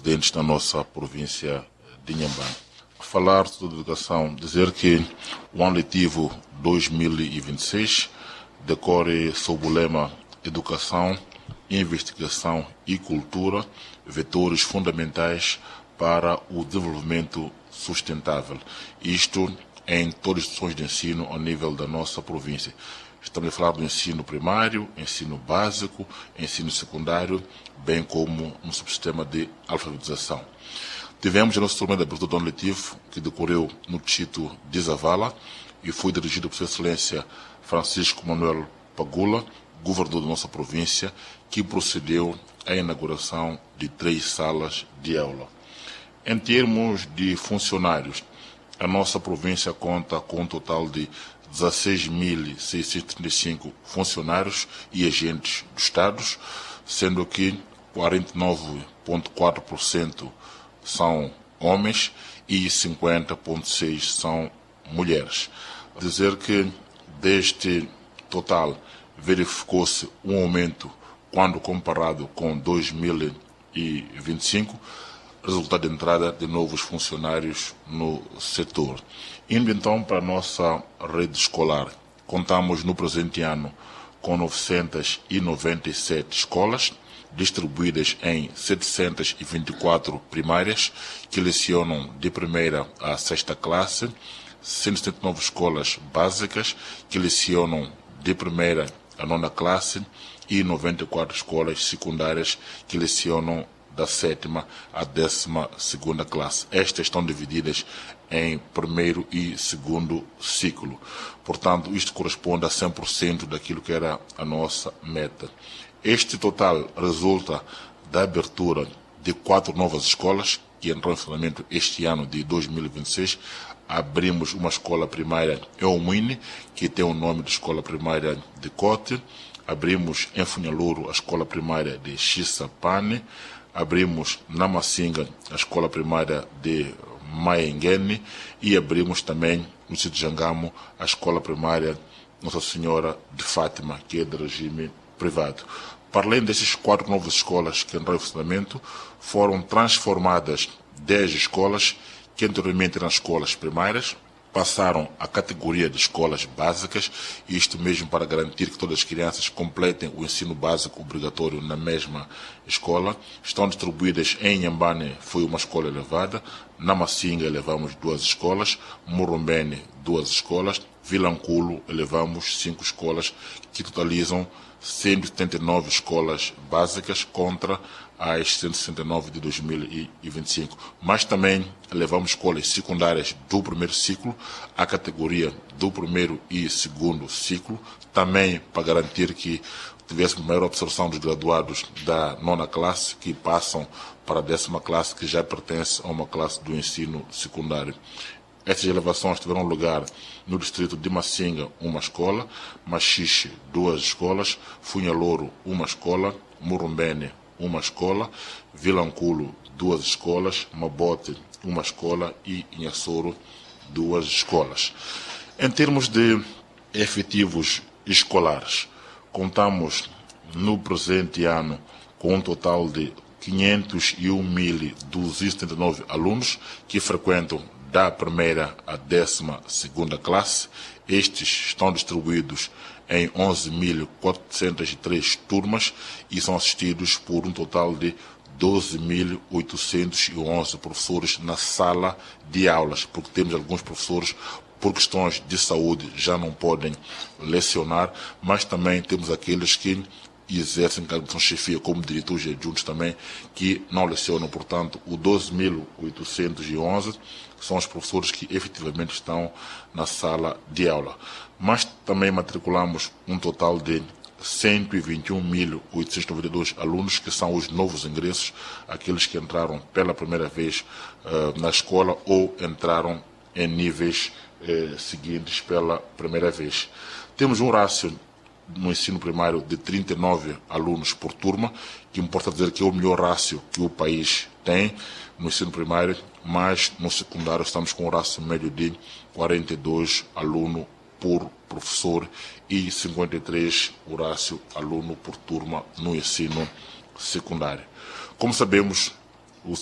residentes na nossa província de Inhambane. Falar sobre educação, dizer que o ano letivo 2026 decorre sob o lema Educação, Investigação e Cultura, vetores fundamentais para o desenvolvimento sustentável. Isto em todas as instituições de ensino ao nível da nossa província. Estamos a falar do ensino primário, ensino básico, ensino secundário, bem como no subsistema de alfabetização. Tivemos a nossa turma de abertura do ano letivo, que decorreu no distrito de Zavala e foi dirigido por Sua Excelência Francisco Manuel Pagula, governador da nossa província, que procedeu à inauguração de 3 salas de aula. Em termos de funcionários, a nossa província conta com um total de 16.635 funcionários e agentes do Estado, sendo que 49,4% são homens e 50,6% são mulheres. Dizer que deste total verificou-se um aumento quando comparado com 2025, resultado de entrada de novos funcionários no setor. Indo então para a nossa rede escolar, contamos no presente ano com 997 escolas, distribuídas em 724 primárias, que lecionam de primeira a 6ª classe, 179 escolas básicas, que lecionam de primeira a 9ª classe, e 94 escolas secundárias, que lecionam da 7ª à 12ª classe. Estas estão divididas em primeiro e segundo ciclo. Portanto, isto corresponde a 100% daquilo que era a nossa meta. Este total resulta da abertura de 4 novas escolas, que entrou em funcionamento este ano de 2026. Abrimos uma escola primária em Omuine, que tem o nome de Escola Primária de Cote. Abrimos em Funhalouro a escola primária de Xissapane. Abrimos na Massinga a escola primária de Maenguene e abrimos também no sítio de Jangamo a escola primária Nossa Senhora de Fátima, que é de regime privado. Para além destas 4 novas escolas que entraram em funcionamento, foram transformadas 10 escolas que anteriormente eram escolas primárias, passaram à categoria de escolas básicas, isto mesmo para garantir que todas as crianças completem o ensino básico obrigatório na mesma escola. Estão distribuídas em Inhambane, foi uma escola elevada, na Massinga elevamos 2 escolas, Murumbene 2 escolas, Vilanculo elevamos 5 escolas, que totalizam 179 escolas básicas contra as 169 de 2025. Mas também levamos escolas secundárias do primeiro ciclo à categoria do primeiro e segundo ciclo, também para garantir que tivéssemos maior absorção dos graduados da 9ª classe, que passam para a 10ª classe, que já pertence a uma classe do ensino secundário. Estas elevações tiveram lugar no distrito de Massinga, uma escola, Machixe, 2 escolas, Funhalouro, uma escola, Murumbene, uma escola, Vilanculo, 2 escolas, Mabote, uma escola e Inhassoro, 2 escolas. Em termos de efetivos escolares, contamos no presente ano com um total de 501.279 alunos que frequentam da primeira à 12ª classe. Estes estão distribuídos em 11.403 turmas e são assistidos por um total de 12.811 professores na sala de aulas, porque temos alguns professores por questões de saúde já não podem lecionar, mas também temos aqueles que exercem cargo de chefia como diretores adjuntos também, que não lecionam. Portanto, o 12.811 são os professores que efetivamente estão na sala de aula. Mas também matriculamos um total de 121.892 alunos, que são os novos ingressos, aqueles que entraram pela primeira vez na escola ou entraram em níveis seguintes pela primeira vez. Temos um rácio no ensino primário de 39 alunos por turma, que importa dizer que é o melhor rácio que o país tem no ensino primário, mas no secundário estamos com um rácio médio de 42 alunos por professor e 53 o rácio aluno por turma no ensino secundário. Como sabemos,